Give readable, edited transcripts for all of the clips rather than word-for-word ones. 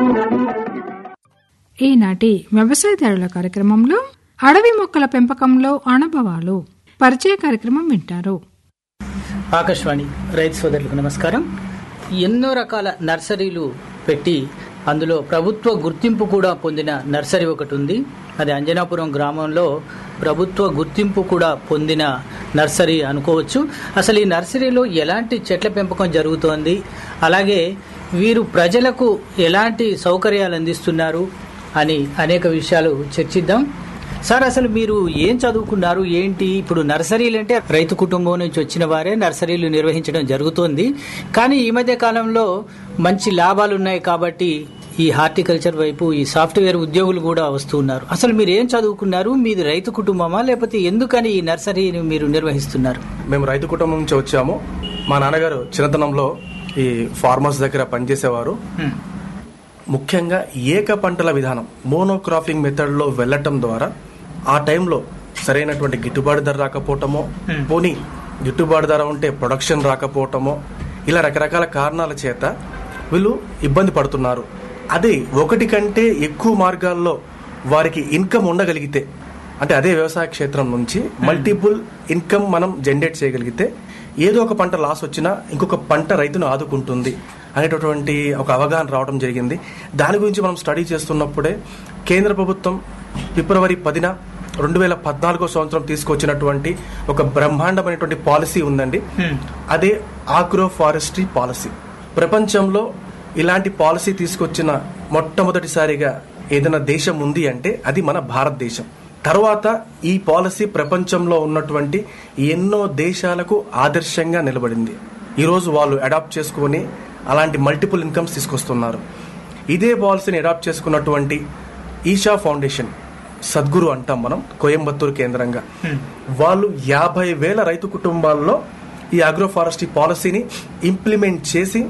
ఈనాటి వ్యవసాయదారుల కార్యక్రమంలో అడవి మొక్కల పెంపకంలో అనుభవాలు పరిచయ కార్యక్రమం వింటారు. ఆకాశవాణి రైతు సోదరులకు నమస్కారం. ఎన్నో రకాల నర్సరీలు పెట్టి అందులో ప్రభుత్వ గుర్తింపు కూడా పొందిన నర్సరీ ఒకటి ఉంది. అది అంజనాపురం గ్రామంలో ప్రభుత్వ గుర్తింపు కూడా పొందిన నర్సరీ అనుకోవచ్చు. అసలు ఈ నర్సరీలో ఎలాంటి చెట్ల పెంపకం జరుగుతోంది, అలాగే వీరు ప్రజలకు ఎలాంటి సౌకర్యాలు అందిస్తున్నారు అని అనేక విషయాలు చర్చిద్దాం. సార్, అసలు మీరు ఏం చదువుకున్నారు, ఏంటి? ఇప్పుడు నర్సరీలు అంటే రైతు కుటుంబం నుంచి వచ్చిన వారే నర్సరీలు నిర్వహించడం జరుగుతోంది. కానీ ఈ మధ్య కాలంలో మంచి లాభాలు ఉన్నాయి కాబట్టి ఈ హార్టికల్చర్ వైపు ఈ సాఫ్ట్వేర్ ఉద్యోగులు కూడా వస్తున్నారు. అసలు మీరు ఏం చదువుకున్నారు? మీది రైతు కుటుంబమా, లేకపోతే ఎందుకని ఈ నర్సరీని మీరు నిర్వహిస్తున్నారు? మేము రైతు కుటుంబం నుంచి వచ్చాము. మా నాన్నగారు చిన్నతనంలో ఈ ఫార్మర్స్ దగ్గర పనిచేసేవారు. ముఖ్యంగా ఏక పంటల విధానం, మోనోక్రాపింగ్ మెథడ్ లో వెళ్లటం ద్వారా ఆ టైంలో సరైనటువంటి గిట్టుబాటు ధర రాకపోవటమో, పోనీ గిట్టుబాటు ధర ఉంటే ప్రొడక్షన్ రాకపోవటమో, ఇలా రకరకాల కారణాల చేత వీళ్ళు ఇబ్బంది పడుతున్నారు. అదే ఒకటి కంటే ఎక్కువ మార్గాల్లో వారికి ఇన్కమ్ ఉండగలిగితే, అంటే అదే వ్యవసాయ క్షేత్రం నుంచి మల్టిపుల్ ఇన్కమ్ మనం జనరేట్ చేయగలిగితే ఏదో ఒక పంట లాస్ వచ్చినా ఇంకొక పంట రైతును ఆదుకుంటుంది అనేటటువంటి ఒక అవగాహన రావడం జరిగింది. దాని గురించి మనం స్టడీ చేస్తున్నప్పుడే కేంద్ర ప్రభుత్వం ఫిబ్రవరి 10న 2014 సంవత్సరం తీసుకొచ్చినటువంటి ఒక బ్రహ్మాండమైనటువంటి పాలసీ ఉందండి. అదే ఆగ్రో ఫారెస్ట్రీ పాలసీ. ప్రపంచంలో ఇలాంటి పాలసీ తీసుకొచ్చిన మొట్టమొదటిసారిగా ఏదైనా దేశం ఉంది అంటే అది మన భారతదేశం. తర్వాత ఈ పాలసీ ప్రపంచంలో ఉన్నటువంటి ఎన్నో దేశాలకు ఆదర్శంగా నిలబడింది. ఈరోజు వాళ్ళు అడాప్ట్ చేసుకుని అలాంటి మల్టిపుల్ ఇన్కమ్స్ తీసుకొస్తున్నారు. ఇదే పాలసీని అడాప్ట్ చేసుకున్నటువంటి ఈషా ఫౌండేషన్, సద్గురు అంటాం మనం, కోయంబత్తూరు కేంద్రంగా, వాళ్ళు 50,000 రైతు కుటుంబాల్లో ఈ అగ్రో ఫారెస్ట్రీ పాలసీని ఇంప్లిమెంట్ చేసి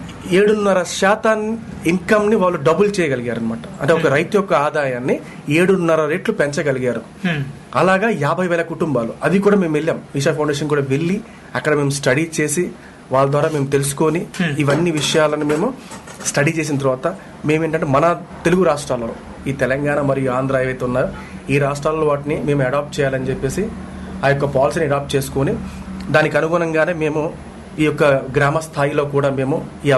7.5% ఇన్కమ్ ని వాళ్ళు డబుల్ చేయగలిగారు అనమాట. అంటే ఒక రైతు యొక్క ఆదాయాన్ని 7.5 రెట్లు పెంచగలిగారు. అలాగా 50,000 కుటుంబాలు. అది కూడా మేము వెళ్ళాం, ఈషా ఫౌండేషన్ కూడా వెళ్ళి అక్కడ మేము స్టడీ చేసి వాళ్ళ ద్వారా మేము తెలుసుకొని ఇవన్నీ విషయాలను మేము స్టడీ చేసిన తర్వాత మేమేంటంటే మన తెలుగు రాష్ట్రాలలో, ఈ తెలంగాణ మరియు ఆంధ్ర ఏవైతే ఉన్నాయో ఈ రాష్ట్రాల్లో వాటిని మేము అడాప్ట్ చేయాలని చెప్పేసి ఆ యొక్క పాలసీని అడాప్ట్ చేసుకొని దానికి అనుగుణంగానే మేము ఈ యొక్క గ్రామ స్థాయిలో కూడా మేము ఈ